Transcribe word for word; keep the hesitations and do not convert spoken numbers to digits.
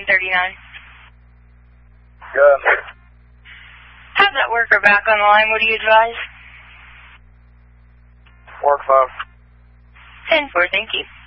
thirty-nine. Good. Have that worker back on the line. What do you advise? Work phone. ten four, thank you.